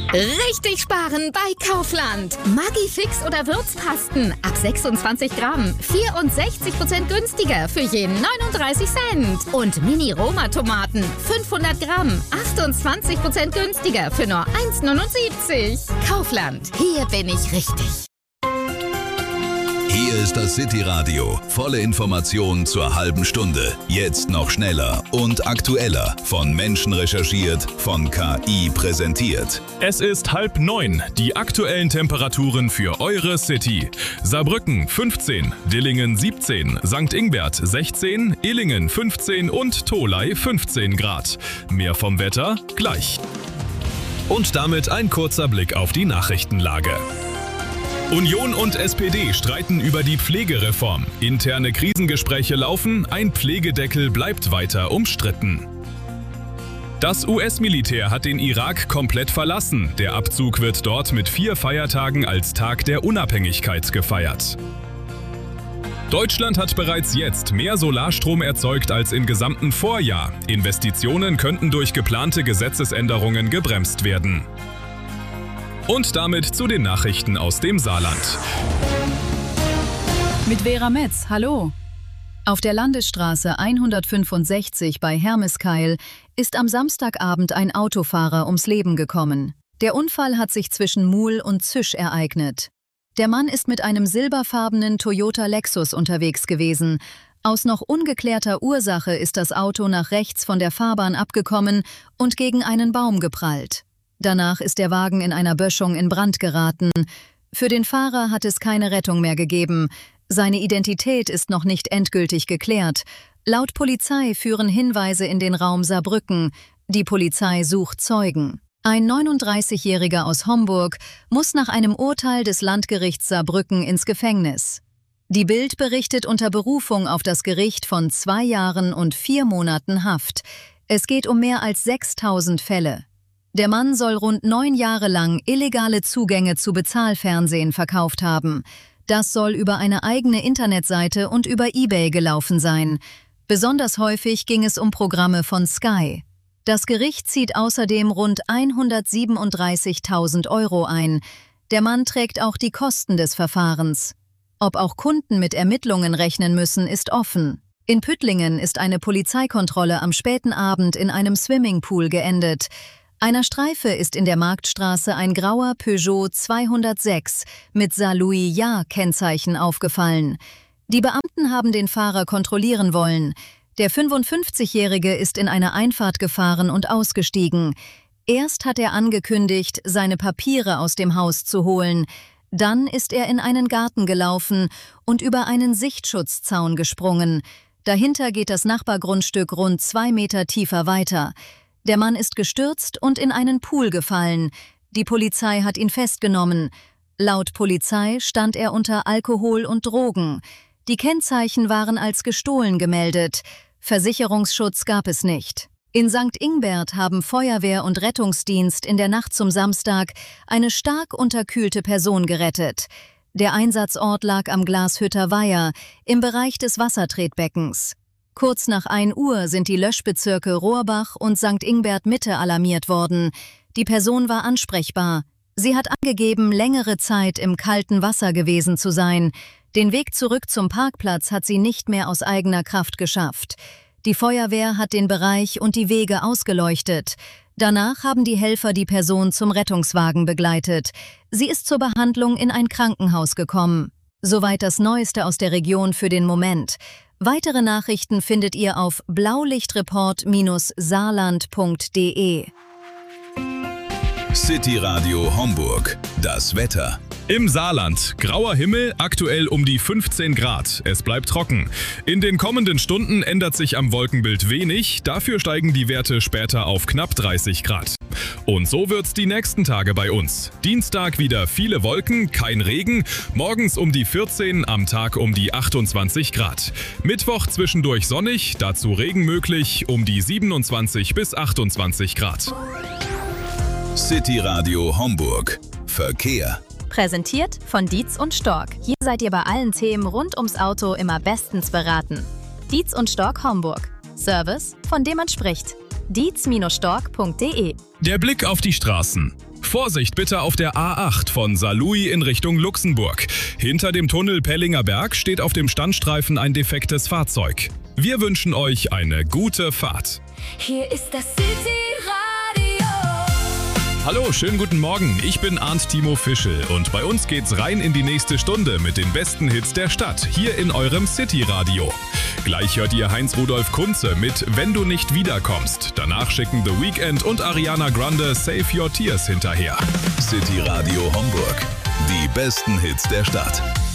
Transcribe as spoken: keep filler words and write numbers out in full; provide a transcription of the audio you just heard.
Richtig sparen bei Kaufland. Maggi-Fix oder Würzpasten ab sechsundzwanzig Gramm. vierundsechzig Prozent günstiger für je neununddreißig Cent. Und Mini-Roma-Tomaten fünfhundert Gramm. achtundzwanzig Prozent günstiger für nur eins neunundsiebzig. Kaufland. Hier bin ich richtig. Hier ist das City-Radio. Volle Informationen zur halben Stunde. Jetzt noch schneller und aktueller. Von Menschen recherchiert, von K I präsentiert. Es ist halb neun. Die aktuellen Temperaturen für eure City. Saarbrücken fünfzehn, Dillingen siebzehn, Sankt Ingbert sechzehn, Illingen fünfzehn und Tholey fünfzehn Grad. Mehr vom Wetter gleich. Und damit ein kurzer Blick auf die Nachrichtenlage. Union und S P D streiten über die Pflegereform. Interne Krisengespräche laufen, ein Pflegedeckel bleibt weiter umstritten. Das U S-Militär hat den Irak komplett verlassen. Der Abzug wird dort mit vier Feiertagen als Tag der Unabhängigkeit gefeiert. Deutschland hat bereits jetzt mehr Solarstrom erzeugt als im gesamten Vorjahr. Investitionen könnten durch geplante Gesetzesänderungen gebremst werden. Und damit zu den Nachrichten aus dem Saarland. Mit Vera Metz, hallo. Auf der Landesstraße hundertfünfundsechzig bei Hermeskeil ist am Samstagabend ein Autofahrer ums Leben gekommen. Der Unfall hat sich zwischen Muhl und Züsch ereignet. Der Mann ist mit einem silberfarbenen Toyota Lexus unterwegs gewesen. Aus noch ungeklärter Ursache ist das Auto nach rechts von der Fahrbahn abgekommen und gegen einen Baum geprallt. Danach ist der Wagen in einer Böschung in Brand geraten. Für den Fahrer hat es keine Rettung mehr gegeben. Seine Identität ist noch nicht endgültig geklärt. Laut Polizei führen Hinweise in den Raum Saarbrücken. Die Polizei sucht Zeugen. Ein neununddreißigjähriger aus Homburg muss nach einem Urteil des Landgerichts Saarbrücken ins Gefängnis. Die Bild berichtet unter Berufung auf das Gericht von zwei Jahren und vier Monaten Haft. Es geht um mehr als sechstausend Fälle. Der Mann soll rund neun Jahre lang illegale Zugänge zu Bezahlfernsehen verkauft haben. Das soll über eine eigene Internetseite und über eBay gelaufen sein. Besonders häufig ging es um Programme von Sky. Das Gericht zieht außerdem rund hundertsiebenunddreißigtausend Euro ein. Der Mann trägt auch die Kosten des Verfahrens. Ob auch Kunden mit Ermittlungen rechnen müssen, ist offen. In Püttlingen ist eine Polizeikontrolle am späten Abend in einem Swimmingpool geendet. Einer Streife ist in der Marktstraße ein grauer Peugeot zweihundertsechs mit Saarlouis-Ja-Kennzeichen aufgefallen. Die Beamten haben den Fahrer kontrollieren wollen. Der fünfundfünfzigjährige ist in eine Einfahrt gefahren und ausgestiegen. Erst hat er angekündigt, seine Papiere aus dem Haus zu holen. Dann ist er in einen Garten gelaufen und über einen Sichtschutzzaun gesprungen. Dahinter geht das Nachbargrundstück rund zwei Meter tiefer weiter. Der Mann ist gestürzt und in einen Pool gefallen. Die Polizei hat ihn festgenommen. Laut Polizei stand er unter Alkohol und Drogen. Die Kennzeichen waren als gestohlen gemeldet. Versicherungsschutz gab es nicht. In Sankt Ingbert haben Feuerwehr und Rettungsdienst in der Nacht zum Samstag eine stark unterkühlte Person gerettet. Der Einsatzort lag am Glashütter Weiher im Bereich des Wassertretbeckens. Kurz nach ein Uhr sind die Löschbezirke Rohrbach und Sankt Ingbert Mitte alarmiert worden. Die Person war ansprechbar. Sie hat angegeben, längere Zeit im kalten Wasser gewesen zu sein. Den Weg zurück zum Parkplatz hat sie nicht mehr aus eigener Kraft geschafft. Die Feuerwehr hat den Bereich und die Wege ausgeleuchtet. Danach haben die Helfer die Person zum Rettungswagen begleitet. Sie ist zur Behandlung in ein Krankenhaus gekommen. Soweit das Neueste aus der Region für den Moment. Weitere Nachrichten findet ihr auf blaulichtreport Bindestrich saarland punkt de. City Radio Homburg. Das Wetter. Im Saarland. Grauer Himmel, aktuell um die fünfzehn Grad. Es bleibt trocken. In den kommenden Stunden ändert sich am Wolkenbild wenig. Dafür steigen die Werte später auf knapp dreißig Grad. Und so wird's die nächsten Tage bei uns. Dienstag wieder viele Wolken, kein Regen. Morgens um die vierzehn, am Tag um die achtundzwanzig Grad. Mittwoch zwischendurch sonnig, dazu Regen möglich, um die siebenundzwanzig bis achtundzwanzig Grad. City Radio Homburg. Verkehr. Präsentiert von Dietz und Stork. Hier seid ihr bei allen Themen rund ums Auto immer bestens beraten. Dietz und Stork Homburg. Service, von dem man spricht. dietz Bindestrich stork punkt de. Der Blick auf die Straßen. Vorsicht bitte auf der A acht von Saarlouis in Richtung Luxemburg. Hinter dem Tunnel Pellinger Berg steht auf dem Standstreifen ein defektes Fahrzeug. Wir wünschen euch eine gute Fahrt. Hier ist das City-Radio. Hallo, schönen guten Morgen. Ich bin Arndt Timo Fischel und bei uns geht's rein in die nächste Stunde mit den besten Hits der Stadt, hier in eurem City-Radio. Gleich hört ihr Heinz-Rudolf Kunze mit Wenn du nicht wiederkommst. Danach schicken The Weeknd und Ariana Grande Save Your Tears hinterher. City Radio Homburg. Die besten Hits der Stadt.